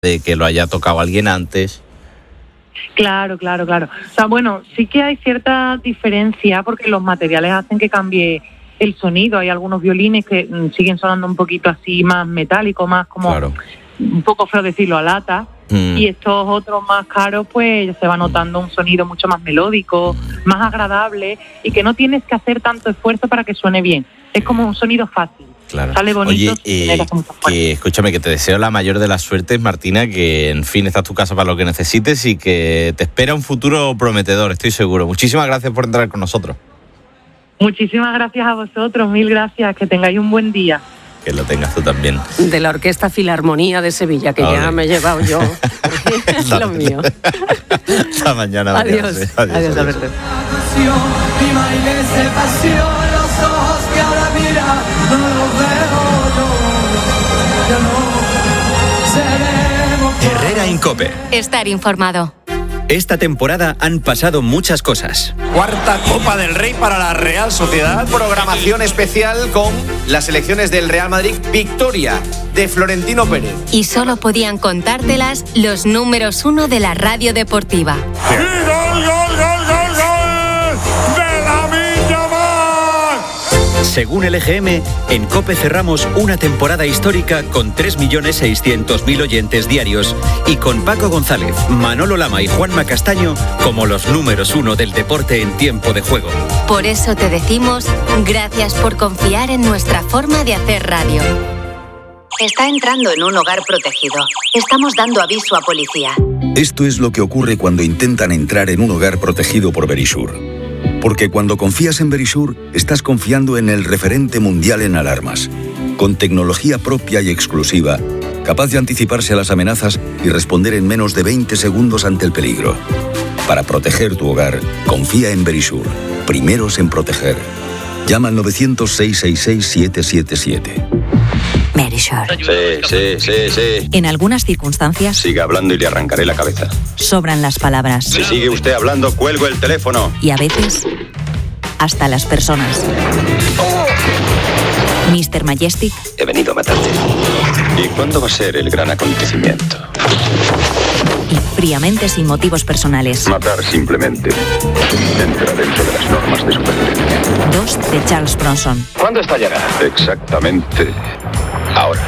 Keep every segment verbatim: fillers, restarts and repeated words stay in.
de que lo haya tocado alguien antes. Claro, claro, claro. O sea, bueno, sí que hay cierta diferencia porque los materiales hacen que cambie el sonido. Hay algunos violines que mm, siguen sonando un poquito así más metálico, más como Claro. un poco feo decirlo, a lata. Mm. Y estos otros más caros, pues se va notando un sonido mucho más melódico, más agradable y que no tienes que hacer tanto esfuerzo para que suene bien. Es como un sonido fácil. Claro. Sale bonito. Oye, eh, que, escúchame, que te deseo la mayor de las suertes, Martina, que en fin, esta es tu casa para lo que necesites y que te espera un futuro prometedor, estoy seguro. Muchísimas gracias por entrar con nosotros. Muchísimas gracias a vosotros, mil gracias, que tengáis un buen día. Que lo tengas tú también. De la Orquesta Filarmonía de Sevilla, que Ole. ya me he llevado yo. Es lo mío. Hasta mañana. Adiós. Adiós, Adiós, adiós. Alberto. Herrera Incope. Estar informado. Esta temporada han pasado muchas cosas. Cuarta Copa del Rey para la Real Sociedad. Programación especial con las selecciones del Real Madrid. Victoria de Florentino Pérez. Y solo podían contártelas los números uno de la radio deportiva. ¡Y gol, gol, gol, gol, gol! ¡De Lamine Yamal! Según el E G M, en COPE cerramos una temporada histórica con tres millones seiscientos mil oyentes diarios y con Paco González, Manolo Lama y Juanma Castaño como los números uno del deporte en tiempo de juego. Por eso te decimos gracias por confiar en nuestra forma de hacer radio. Está entrando en un hogar protegido. Estamos dando aviso a policía. Esto es lo que ocurre cuando intentan entrar en un hogar protegido por Verisure. Porque cuando confías en Verisure, estás confiando en el referente mundial en alarmas. Con tecnología propia y exclusiva, capaz de anticiparse a las amenazas y responder en menos de veinte segundos ante el peligro. Para proteger tu hogar, confía en Verisure. Primeros en proteger. Llama al nueve cero cero, seis seis seis, siete siete siete. Verisure. Sí, sí, sí, sí. En algunas circunstancias Siga hablando y le arrancaré la cabeza. sobran las palabras. Si sigue usted hablando, cuelgo el teléfono. Y a veces, hasta las personas. mister Majestic. He venido a matarte. ¿Y cuándo va a ser el gran acontecimiento? Y fríamente, sin motivos personales. Matar simplemente. Entra dentro de las normas de supervivencia. Dos de Charles Bronson. ¿Cuándo estallará? Exactamente ahora.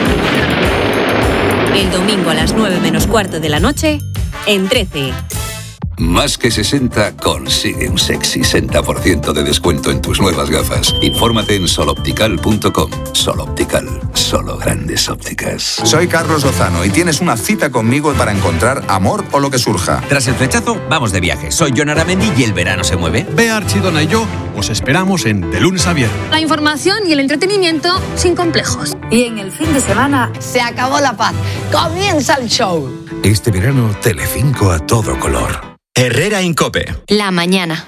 El domingo a las nueve menos cuarto de la noche, en trece. Más que sesenta consigue un sexy sesenta por ciento de descuento en tus nuevas gafas. Infórmate en soloptical punto com. Soloptical, solo grandes ópticas. Soy Carlos Lozano y tienes una cita conmigo para encontrar amor o lo que surja. Tras el flechazo, vamos de viaje. Soy Jon Aramendi y el verano se mueve. Bea Archidona y yo os esperamos en De Lunes a Viernes. La información y el entretenimiento sin complejos. Y en el fin de semana se acabó la paz. Comienza el show. Este verano, Telecinco a todo color. Herrera Incope. La mañana.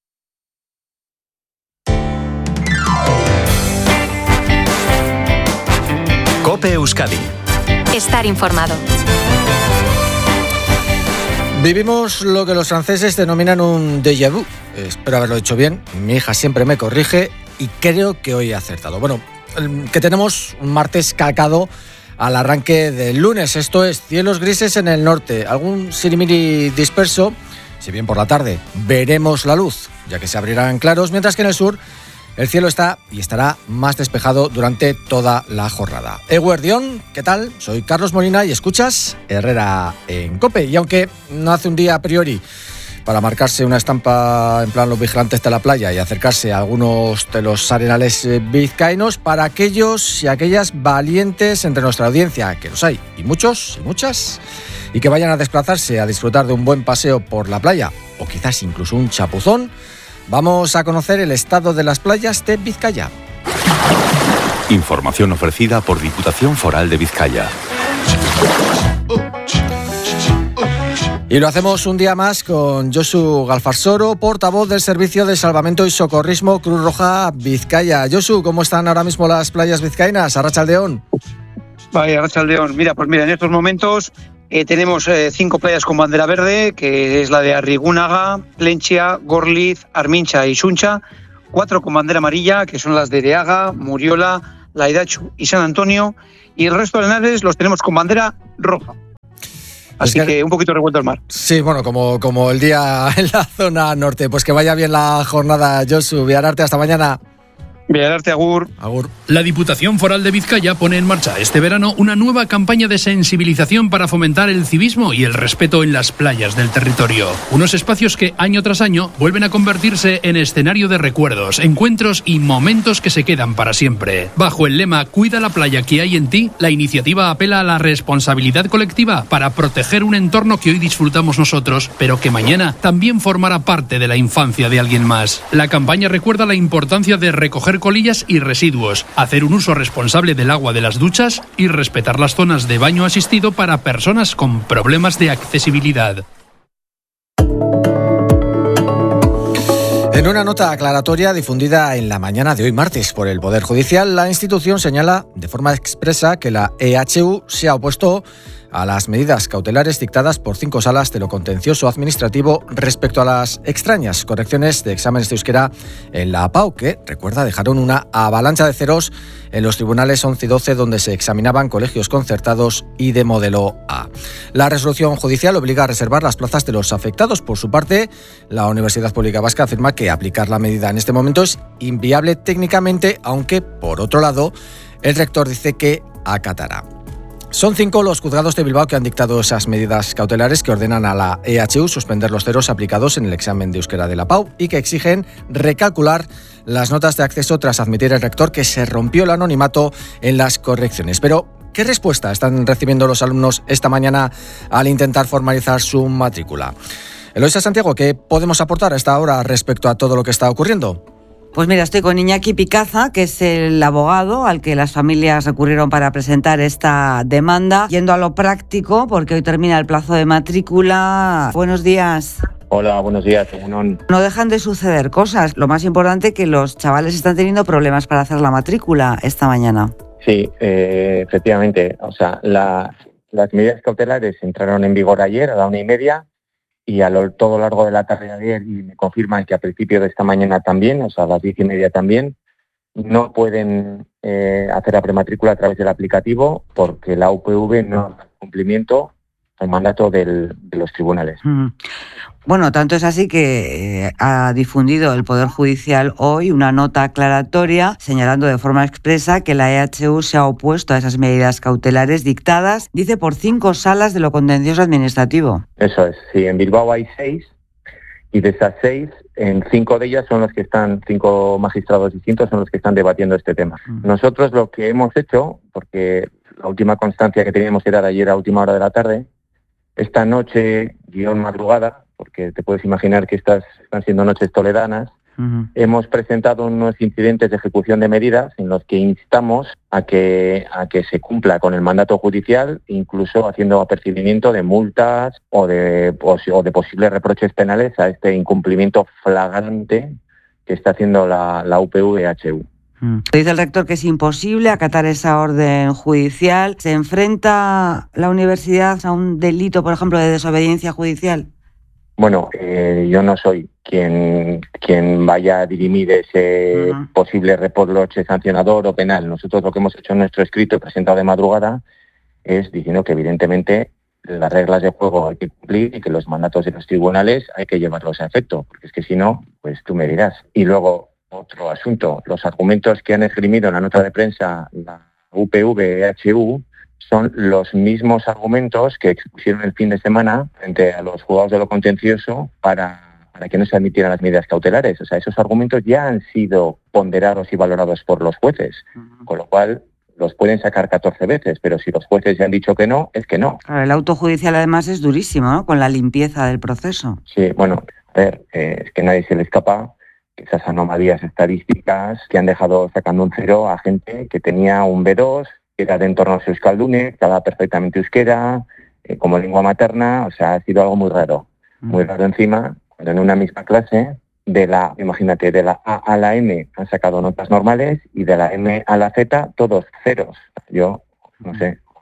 COPE Euskadi. Estar informado. Vivimos lo que los franceses denominan un déjà vu. Espero haberlo dicho bien. Mi hija siempre me corrige y creo que hoy he acertado. Bueno, que tenemos un martes calcado al arranque del lunes. Esto es cielos grises en el norte, algún sirimiri disperso. Si bien por la tarde veremos la luz, ya que se abrirán claros, mientras que en el sur el cielo está y estará más despejado durante toda la jornada. Eguerdión, ¿qué tal? Soy Carlos Molina y escuchas Herrera en COPE. Y aunque no hace un día a priori para marcarse una estampa en plan los vigilantes de la playa y acercarse a algunos de los arenales vizcaínos, para aquellos y aquellas valientes entre nuestra audiencia, que los hay, y muchos y muchas, y que vayan a desplazarse a disfrutar de un buen paseo por la playa, o quizás incluso un chapuzón, vamos a conocer el estado de las playas de Vizcaya. Información ofrecida por Diputación Foral de Vizcaya. Y lo hacemos un día más con Josu Galfarsoro, portavoz del Servicio de Salvamento y Socorrismo Cruz Roja Vizcaya. Josu, ¿cómo están ahora mismo las playas vizcaínas? Arratsaldeon. Vaya, Arratsaldeon. Mira, pues mira, en estos momentos eh, tenemos eh, cinco playas con bandera verde, que es la de Arrigúnaga, Plentzia, Gorliz, Armincha y Suncha. Cuatro con bandera amarilla, que son las de Deaga, Muriola, Laidachu y San Antonio. Y el resto de arenales los tenemos con bandera roja. Así es que, que un poquito revuelto el mar. Sí, bueno, como, como el día en la zona norte. Pues que vaya bien la jornada, Josu. Villararte, hasta mañana. Villararte, agur. Agur. La Diputación Foral de Vizcaya pone en marcha este verano una nueva campaña de sensibilización para fomentar el civismo y el respeto en las playas del territorio. Unos espacios que año tras año vuelven a convertirse en escenario de recuerdos, encuentros y momentos que se quedan para siempre. Bajo el lema Cuida la playa que hay en ti, la iniciativa apela a la responsabilidad colectiva para proteger un entorno que hoy disfrutamos nosotros, pero que mañana también formará parte de la infancia de alguien más. La campaña recuerda la importancia de recoger colillas y residuos, hacer un uso responsable del agua de las duchas y respetar las zonas de baño asistido para personas con problemas de accesibilidad. En una nota aclaratoria difundida en la mañana de hoy martes por el Poder Judicial, la institución señala de forma expresa que la E H U se ha opuesto a las medidas cautelares dictadas por cinco salas de lo contencioso administrativo respecto a las extrañas correcciones de exámenes de euskera en la A P A U, que, recuerda, dejaron una avalancha de ceros en los tribunales once y doce, donde se examinaban colegios concertados y de modelo A. La resolución judicial obliga a reservar las plazas de los afectados. Por su parte, la Universidad Pública Vasca afirma que aplicar la medida en este momento es inviable técnicamente, aunque, por otro lado, el rector dice que acatará. Son cinco los juzgados de Bilbao que han dictado esas medidas cautelares que ordenan a la E H U suspender los ceros aplicados en el examen de euskera de la P A U y que exigen recalcular las notas de acceso tras admitir el rector que se rompió el anonimato en las correcciones. Pero, ¿qué respuesta están recibiendo los alumnos esta mañana al intentar formalizar su matrícula? Eloisa Santiago, ¿qué podemos aportar a esta hora respecto a todo lo que está ocurriendo? Pues mira, estoy con Iñaki Picaza, que es el abogado al que las familias recurrieron para presentar esta demanda. Yendo a lo práctico, porque hoy termina el plazo de matrícula. Buenos días. Hola, buenos días. No dejan de suceder cosas. Lo más importante, que los chavales están teniendo problemas para hacer la matrícula esta mañana. Sí, eh, efectivamente. O sea, la, las medidas cautelares entraron en vigor ayer a la una y media. Y a lo todo largo de la tarde de ayer, y me confirman que a principio de esta mañana también, o sea, a las diez y media también, no pueden eh, hacer la prematrícula a través del aplicativo porque la U P V no da cumplimiento al mandato del, de los tribunales. Mm. Bueno, tanto es así que eh, ha difundido el Poder Judicial hoy una nota aclaratoria señalando de forma expresa que la E H U se ha opuesto a esas medidas cautelares dictadas, dice, por cinco salas de lo contencioso administrativo. Eso es, sí, en Bilbao hay seis y de esas seis, en cinco de ellas son los que están, cinco magistrados distintos son los que están debatiendo este tema. Mm. Nosotros lo que hemos hecho, porque la última constancia que teníamos era de ayer a última hora de la tarde, esta noche, guión madrugada, porque te puedes imaginar que estas están siendo noches toledanas, uh-huh. hemos presentado unos incidentes de ejecución de medidas en los que instamos a que, a que se cumpla con el mandato judicial, incluso haciendo apercibimiento de multas o de, o de posibles reproches penales a este incumplimiento flagrante que está haciendo la, la U P V H U. Dice el rector que es imposible acatar esa orden judicial. ¿Se enfrenta la universidad a un delito, por ejemplo, de desobediencia judicial? Bueno, eh, yo no soy quien quien vaya a dirimir ese uh-huh. posible reproche sancionador o penal. Nosotros lo que hemos hecho en nuestro escrito presentado de madrugada es diciendo que evidentemente las reglas de juego hay que cumplir y que los mandatos de los tribunales hay que llevarlos a efecto, porque es que si no, pues tú me dirás. Y luego, otro asunto, los argumentos que han esgrimido en la nota de prensa la U P V H U son los mismos argumentos que expusieron el fin de semana frente a los juzgados de lo contencioso para, para que no se admitieran las medidas cautelares. O sea, esos argumentos ya han sido ponderados y valorados por los jueces, uh-huh. con lo cual los pueden sacar catorce veces, pero si los jueces ya han dicho que no, es que no. Claro, el auto judicial además es durísimo, ¿no?, con la limpieza del proceso. Sí, bueno, a ver, eh, es que nadie se le escapa esas anomalías estadísticas que han dejado sacando un cero a gente que tenía un B dos, que era de entornos euskaldunes, que hablaba perfectamente euskera, eh, como lengua materna. O sea, ha sido algo muy raro. Muy raro encima, cuando en una misma clase, de la, imagínate, de la A a la M han sacado notas normales y de la M a la Z todos ceros. Yo, no sé,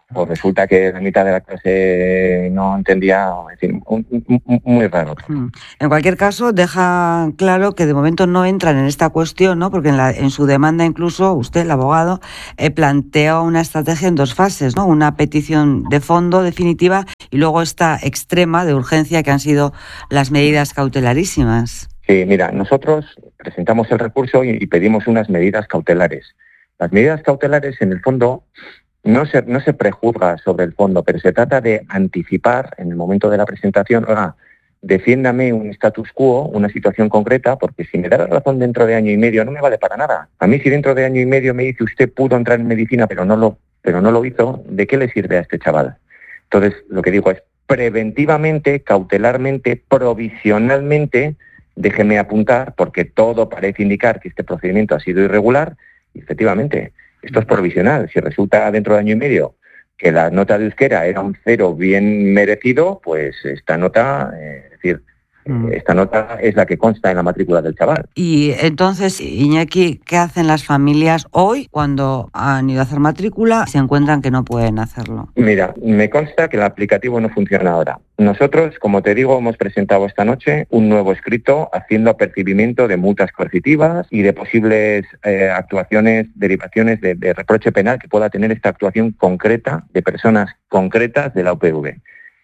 pues resulta que la mitad de la clase no entendía, en fin, un, un, muy raro. En cualquier caso, deja claro que de momento no entran en esta cuestión, ¿no? Porque en, la, en su demanda incluso usted, el abogado, eh, plantea una estrategia en dos fases, ¿no? Una petición de fondo definitiva y luego esta extrema de urgencia que han sido las medidas cautelarísimas. Sí, mira, nosotros presentamos el recurso y, y pedimos unas medidas cautelares. Las medidas cautelares, en el fondo, No se, no se prejuzga sobre el fondo, pero se trata de anticipar en el momento de la presentación, oiga, defiéndame un status quo, una situación concreta, porque si me da la razón dentro de año y medio no me vale para nada. A mí si dentro de año y medio me dice usted pudo entrar en medicina pero no lo, pero no lo hizo, ¿de qué le sirve a este chaval? Entonces lo que digo es preventivamente, cautelarmente, provisionalmente, déjeme apuntar, porque todo parece indicar que este procedimiento ha sido irregular, y efectivamente, esto es provisional. Si resulta dentro de año y medio que la nota de euskera era un cero bien merecido, pues esta nota, eh, es decir, mm. esta nota es la que consta en la matrícula del chaval. Y entonces, Iñaki, ¿qué hacen las familias hoy cuando han ido a hacer matrícula y se encuentran que no pueden hacerlo? Mira, me consta que el aplicativo no funciona ahora. Nosotros, como te digo, hemos presentado esta noche un nuevo escrito haciendo apercibimiento de multas coercitivas y de posibles eh, actuaciones, derivaciones de, de reproche penal que pueda tener esta actuación concreta de personas concretas de la U P V.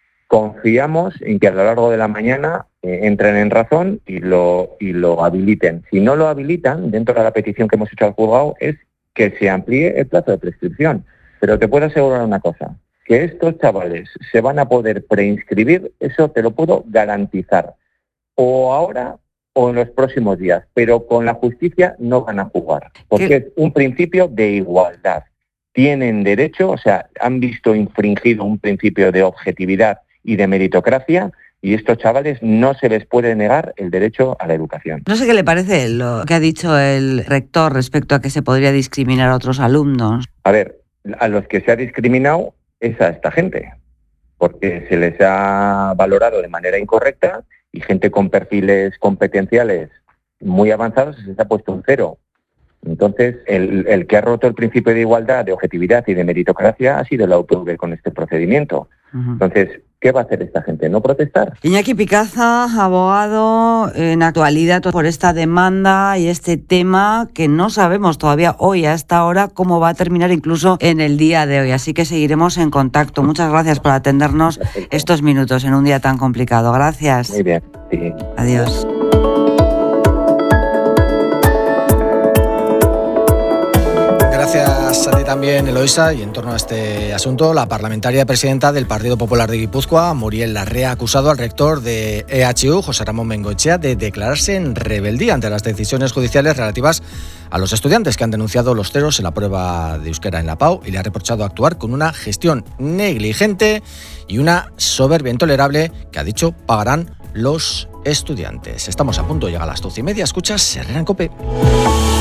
Confiamos en que a lo largo de la mañana eh, entren en razón y lo, y lo habiliten. Si no lo habilitan, dentro de la petición que hemos hecho al juzgado, es que se amplíe el plazo de prescripción. Pero te puedo asegurar una cosa, que estos chavales se van a poder preinscribir, eso te lo puedo garantizar, o ahora o en los próximos días, pero con la justicia no van a jugar, porque ¿Qué? Es un principio de igualdad. Tienen derecho, o sea, han visto infringido un principio de objetividad y de meritocracia, y estos chavales no se les puede negar el derecho a la educación. No sé qué le parece lo que ha dicho el rector respecto a que se podría discriminar a otros alumnos. A ver, a los que se ha discriminado es a esta gente, porque se les ha valorado de manera incorrecta y gente con perfiles competenciales muy avanzados se les ha puesto un cero. Entonces, el, el que ha roto el principio de igualdad, de objetividad y de meritocracia ha sido la U P V con este procedimiento. Uh-huh. Entonces, ¿qué va a hacer esta gente? ¿No protestar? Iñaki Picaza, abogado en actualidad por esta demanda y este tema que no sabemos todavía hoy a esta hora cómo va a terminar incluso en el día de hoy. Así que seguiremos en contacto. Muchas gracias por atendernos estos minutos en un día tan complicado. Gracias. Muy bien. Sí. Adiós. Gracias a ti también, Eloisa. Y en torno a este asunto, la parlamentaria presidenta del Partido Popular de Guipúzcoa, Muriel Larrea, ha acusado al rector de E H U, José Ramón Bengoechea, de declararse en rebeldía ante las decisiones judiciales relativas a los estudiantes que han denunciado los ceros en la prueba de euskera en la P A U y le ha reprochado actuar con una gestión negligente y una soberbia intolerable que, ha dicho, pagarán los estudiantes. Estamos a punto de llegar a las doce y media. Escuchas Herrera en COPE.